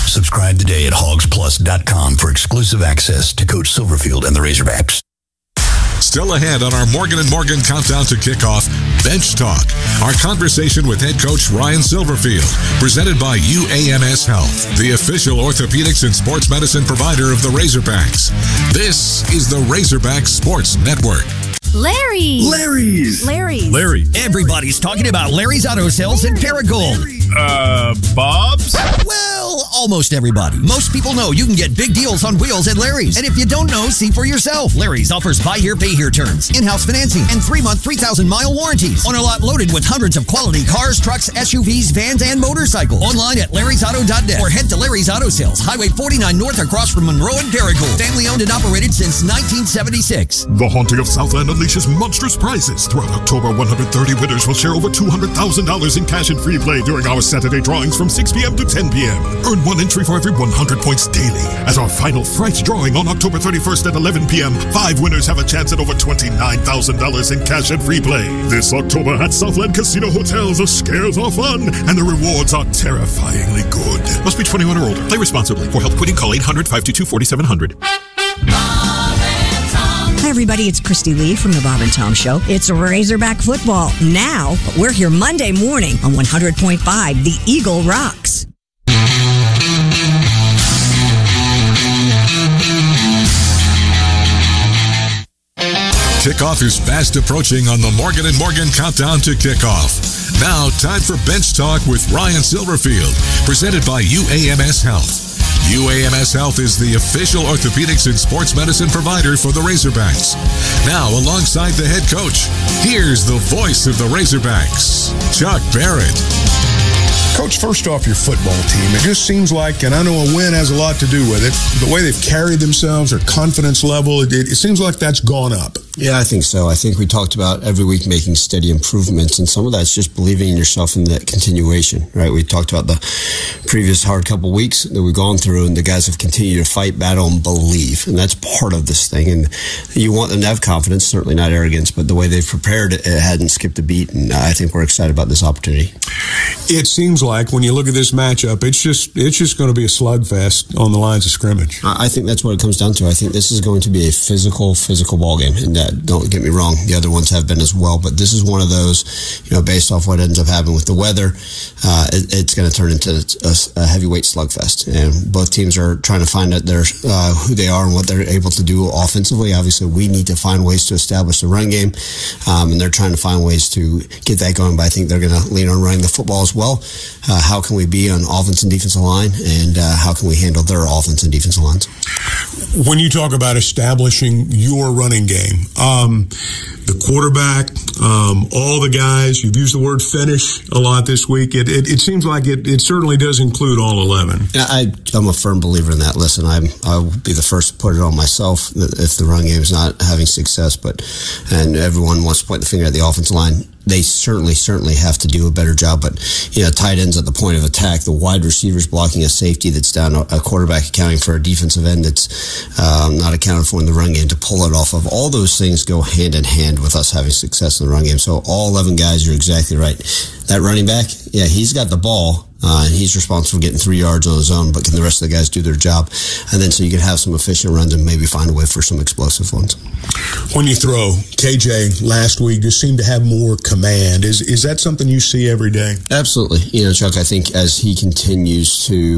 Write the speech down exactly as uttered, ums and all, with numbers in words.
Subscribe today at hogs plus dot com for exclusive access to Coach Silverfield and the Razorbacks. Still ahead on our Morgan and Morgan countdown to kickoff, Bench Talk. Our conversation with head coach Ryan Silverfield, presented by U A M S Health, the official orthopedics and sports medicine provider of the Razorbacks. This is the Razorback Sports Network. Larry. Larry's. Larry. Larry. Everybody's talking about Larry's Auto Sales in Paragould. Uh, Bob's? Well, almost everybody. Most people know you can get big deals on wheels at Larry's. And if you don't know, see for yourself. Larry's offers buy here, pay here terms, in-house financing, and three-month, three thousand mile warranties on a lot loaded with hundreds of quality cars, trucks, S U Vs, vans, and motorcycles. Online at larrys auto dot net or head to Larry's Auto Sales, Highway forty-nine North across from Monroe and Paragould. Family owned and operated since nineteen seventy-six. The Haunting of Southland unleashes monstrous prizes. Throughout October, one hundred thirty winners will share over two hundred thousand dollars in cash and free play during our Saturday drawings from six p.m. to ten p.m. Earn one entry for every one hundred points daily. As our final Fright drawing on October thirty-first at eleven p.m., five winners have a chance at over twenty-nine thousand dollars in cash and free play. This October at Southland Casino Hotels, the scares are fun and the rewards are terrifyingly good. Must be twenty-one or older. Play responsibly. For help quitting, call eight hundred, five two two, four seven zero zero. Hi, everybody. It's Christy Lee from the Bob and Tom Show. It's Razorback football now, but we're here Monday morning on one hundred point five, The Eagle Rocks. Kickoff is fast approaching on the Morgan and Morgan countdown to kickoff. Now, time for Bench Talk with Ryan Silverfield, presented by U A M S Health. U A M S Health is the official orthopedics and sports medicine provider for the Razorbacks. Now, alongside the head coach, here's the voice of the Razorbacks, Chuck Barrett. Coach, first off, your football team, it just seems like, and I know a win has a lot to do with it, the way they've carried themselves, their confidence level, it, it seems like that's gone up. Yeah, I think so. I think we talked about every week making steady improvements, and some of that's just believing in yourself in that continuation, right? We talked about the previous hard couple weeks that we've gone through, and the guys have continued to fight, battle, and believe, and that's part of this thing. And you want them to have confidence, certainly not arrogance, but the way they've prepared, it hadn't skipped a beat, and I think we're excited about this opportunity. It seems like when you look at this matchup, it's just it's just going to be a slugfest on the lines of scrimmage. I think that's what it comes down to. I think this is going to be a physical, physical ball game, and uh, don't get me wrong, the other ones have been as well, but this is one of those, you know, based off what ends up happening with the weather, uh, it, it's going to turn into a, a heavyweight slugfest, and both teams are trying to find out their uh, who they are and what they're able to do offensively. Obviously, we need to find ways to establish the run game, um, and they're trying to find ways to get that going, but I think they're going to lean on running the football as well. Uh, how can we be on offense and defensive line, and uh, how can we handle their offense and defensive lines? When you talk about establishing your running game, um, the quarterback, um, all the guys, you've used the word finish a lot this week. It it, it seems like it, it certainly does include all eleven. I, I'm a firm believer in that. Listen, I'm, I'll be the first to put it on myself if the run game is not having success, but and everyone wants to point the finger at the offensive line. They certainly, certainly have to do a better job. But, you know, tight ends at the point of attack, the wide receivers blocking a safety that's down, a quarterback accounting for a defensive end that's um, not accounted for in the run game to pull it off of. All those things go hand in hand with us having success in the run game. So all eleven guys, you're exactly right. That running back, yeah, he's got the ball. Uh, and he's responsible for getting three yards on his own, but can the rest of the guys do their job? And then so you can have some efficient runs and maybe find a way for some explosive ones. When you throw, K J last week just seemed to have more command. Is is that something you see every day? Absolutely. You know, Chuck, I think as he continues to